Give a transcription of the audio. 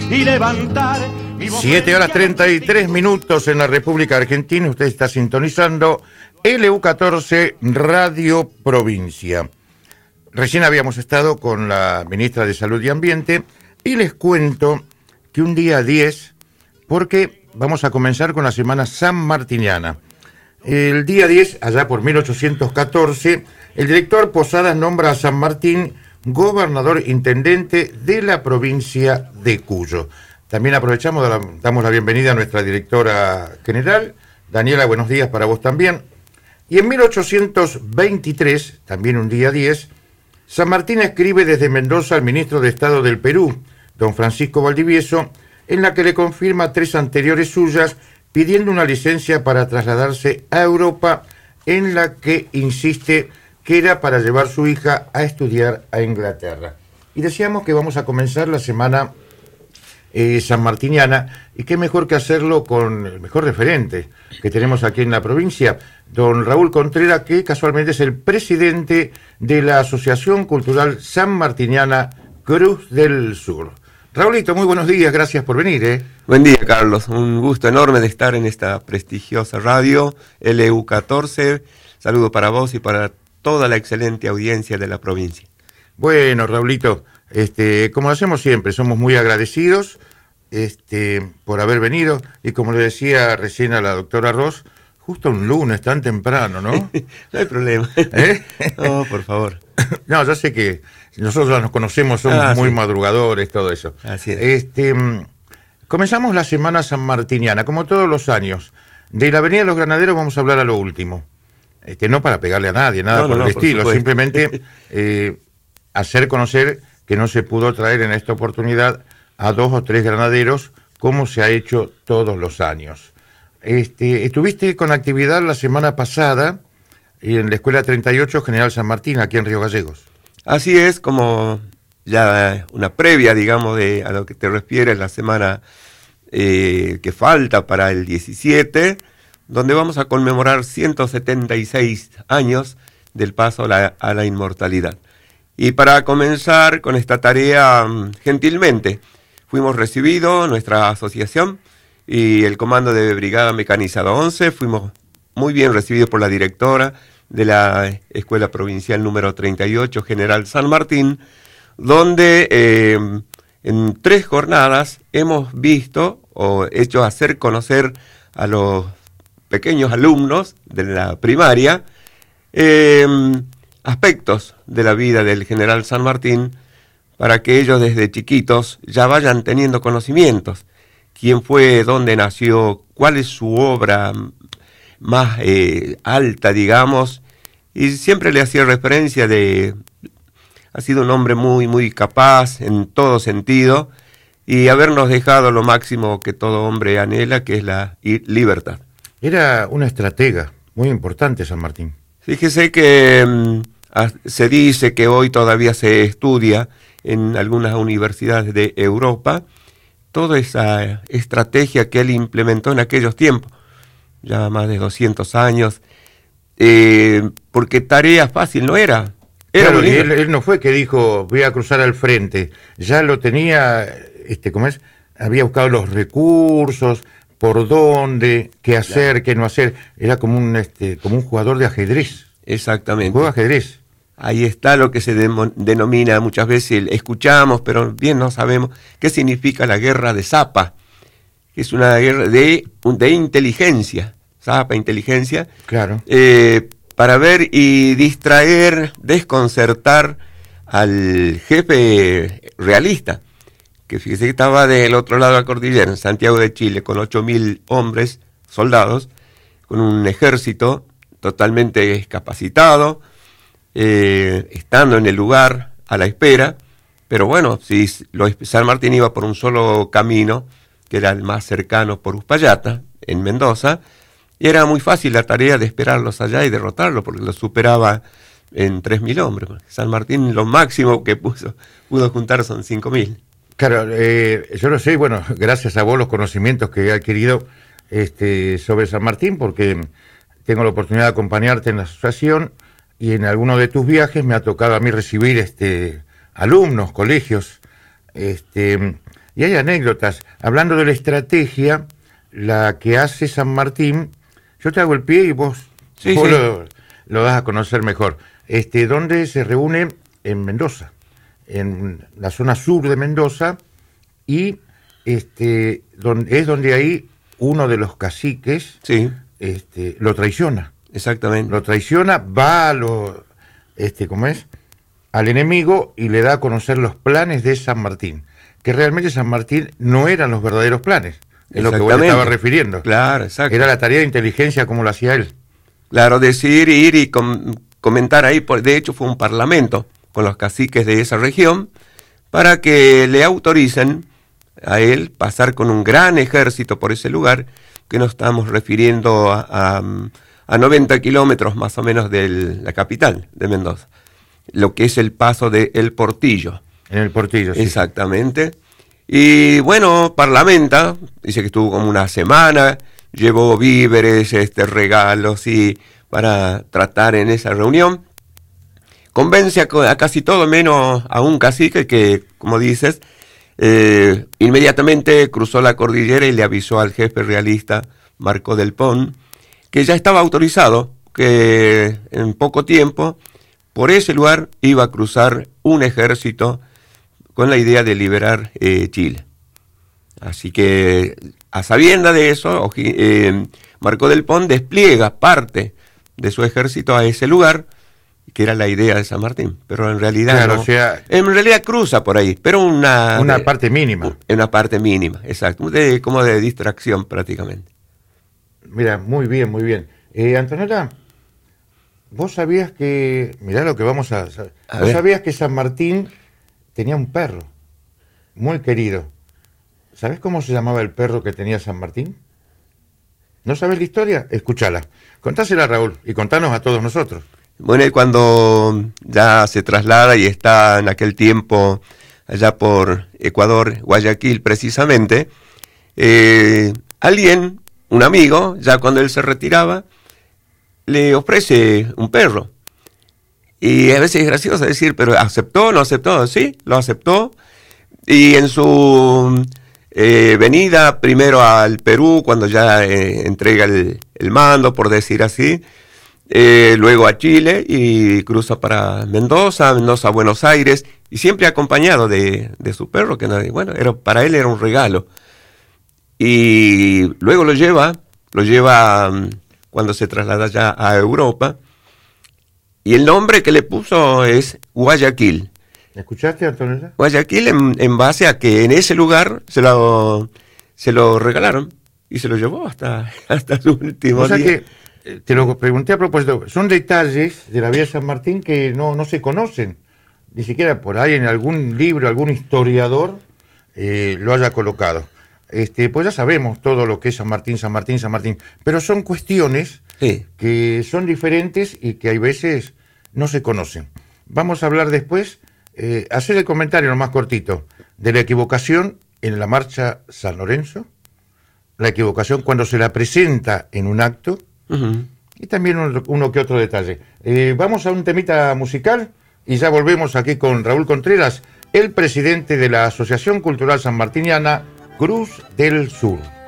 y levantar mi voz. 7:33 en la República Argentina. Usted está sintonizando LU14 Radio Provincia. Recién habíamos estado con la ministra de Salud y Ambiente y les cuento que un día 10, porque vamos a comenzar con la Semana Sanmartiniana. El día 10, allá por 1814, el director Posadas nombra a San Martín gobernador intendente de la provincia de Cuyo. También aprovechamos, damos la bienvenida a nuestra directora general. Daniela, buenos días para vos también. Y en 1823, también un día 10, San Martín escribe desde Mendoza al ministro de Estado del Perú, don Francisco Valdivieso, en la que le confirma 3 anteriores suyas, pidiendo una licencia para trasladarse a Europa, en la que insiste que era para llevar su hija a estudiar a Inglaterra. Y decíamos que vamos a comenzar la semana sanmartiniana, y qué mejor que hacerlo con el mejor referente que tenemos aquí en la provincia, don Raúl Contreras, que casualmente es el presidente de la Asociación Cultural Sanmartiniana Cruz del Sur. Raulito, muy buenos días, gracias por venir. Buen día, Carlos, un gusto enorme de estar en esta prestigiosa radio, LU14. Saludo para vos y para toda la excelente audiencia de la provincia. Bueno, Raulito, como hacemos siempre, somos muy agradecidos por haber venido, y como le decía recién a la doctora Ross, justo un lunes tan temprano, ¿no? No hay problema. No, por favor. No, yo sé que nosotros nos conocemos, somos muy madrugadores, todo eso. Así es. Comenzamos la Semana Sanmartiniana, como todos los años. De la Avenida de los Granaderos vamos a hablar a lo último. No para pegarle a nadie, nada por el estilo, por simplemente hacer conocer que no se pudo traer en esta oportunidad a 2 o 3 granaderos, como se ha hecho todos los años. Estuviste con actividad la semana pasada en la Escuela 38 General San Martín, aquí en Río Gallegos. Así es, como ya una previa, digamos, a lo que te refieres, la semana que falta para el 17, donde vamos a conmemorar 176 años del paso a la inmortalidad. Y para comenzar con esta tarea, gentilmente, fuimos recibidos, nuestra asociación y el Comando de Brigada Mecanizada 11, fuimos muy bien recibidos por la directora de la Escuela Provincial número 38, General San Martín, donde en 3 jornadas hemos visto o hecho hacer conocer a los pequeños alumnos de la primaria aspectos de la vida del General San Martín, para que ellos desde chiquitos ya vayan teniendo conocimientos. Quién fue, dónde nació, cuál es su obra más alta, digamos, y siempre le hacía referencia ha sido un hombre muy, muy capaz en todo sentido, y habernos dejado lo máximo que todo hombre anhela, que es la libertad. Era una estratega muy importante, San Martín. Fíjese que se dice que hoy todavía se estudia en algunas universidades de Europa toda esa estrategia que él implementó en aquellos tiempos, ya más de 200 años, porque tarea fácil no era. Claro, y él no fue que dijo, voy a cruzar al frente, ya lo tenía, ¿cómo es? Había buscado los recursos, por dónde, qué hacer, claro, qué no hacer. Era como un jugador de ajedrez. Exactamente. Juego de ajedrez. Ahí está lo que se denomina muchas veces, escuchamos, pero bien no sabemos qué significa la guerra de Zapa, que es una guerra de inteligencia, Zapa, inteligencia, claro, para ver y distraer, desconcertar al jefe realista, que fíjese que estaba del otro lado de la cordillera, en Santiago de Chile, con 8.000 hombres, soldados, con un ejército totalmente capacitado, estando en el lugar a la espera, pero bueno, si San Martín iba por un solo camino, que era el más cercano por Uspallata, en Mendoza, y era muy fácil la tarea de esperarlos allá y derrotarlos, porque los superaba en 3.000 hombres. San Martín lo máximo que pudo juntar son 5.000. Claro, yo lo sé, bueno, gracias a vos los conocimientos que he adquirido sobre San Martín, porque tengo la oportunidad de acompañarte en la asociación, y en alguno de tus viajes me ha tocado a mí recibir alumnos, colegios, y Y hay anécdotas. Hablando de la estrategia, la que hace San Martín, yo te hago el pie y vos, Sí, vos sí. lo das a conocer mejor. Donde se reúne en Mendoza, en la zona sur de Mendoza, y es donde ahí uno de los caciques Sí, lo traiciona. exactamente. Lo traiciona, va ¿cómo es? Al enemigo y le da a conocer los planes de San Martín, que realmente San Martín no eran los verdaderos planes, es lo que vos te estabas refiriendo. Claro, exacto. Era la tarea de inteligencia como lo hacía él. Claro, decir, ir y comentar ahí, de hecho fue un parlamento con los caciques de esa región, para que le autoricen a él pasar con un gran ejército por ese lugar, que nos estamos refiriendo a 90 kilómetros más o menos de la capital de Mendoza, lo que es el paso de El Portillo. En el Portillo, sí. Exactamente. Y bueno, parlamenta, dice que estuvo como una semana, llevó víveres, regalos y para tratar en esa reunión. Convence a casi todo menos a un cacique que, como dices, inmediatamente cruzó la cordillera y le avisó al jefe realista Marco del Pont que ya estaba autorizado, que en poco tiempo por ese lugar iba a cruzar un ejército con la idea de liberar Chile. Así que, a sabienda de eso, Marco del Pont despliega parte de su ejército a ese lugar, que era la idea de San Martín, pero en realidad Claro, no. o sea, En realidad cruza por ahí, pero una parte mínima. Una parte mínima, exacto, como de distracción prácticamente. Mira, muy bien, muy bien. Antonella, vos sabías que, mirá lo que vamos a saber. A Vos ver. sabías que San Martín tenía un perro muy querido. ¿Sabés cómo se llamaba el perro que tenía San Martín? ¿No sabés la historia? Escúchala. Contásela, Raúl, y contanos a todos nosotros. Bueno, y cuando ya se traslada y está en aquel tiempo allá por Ecuador, Guayaquil precisamente, alguien, un amigo, ya cuando él se retiraba, le ofrece un perro. Y a veces es gracioso decir, pero ¿aceptó o no aceptó? Sí, lo aceptó. Y en su venida primero al Perú, cuando ya entrega el mando, por decir así, luego a Chile y cruza para Mendoza a Buenos Aires, y siempre acompañado de su perro, que bueno, para él era un regalo. Y luego lo lleva cuando se traslada ya a Europa, y el nombre que le puso es Guayaquil. ¿Escuchaste, Antonella? Guayaquil en base a que en ese lugar se lo regalaron y se lo llevó hasta su último O sea día. que, te lo pregunté a propósito, son detalles de la vida de San Martín que no se conocen, ni siquiera por ahí en algún libro, algún historiador lo haya colocado. Pues ya sabemos todo lo que es San Martín, pero son cuestiones Sí. que son diferentes y que hay veces no se conocen. Vamos a hablar después, hacer el comentario lo más cortito, de la equivocación en la marcha San Lorenzo, la equivocación cuando se la presenta en un acto, Uh-huh. y también uno que otro detalle. Vamos a un temita musical y ya volvemos aquí con Raúl Contreras, el presidente de la Asociación Cultural Sanmartiniana Cruz del Sur.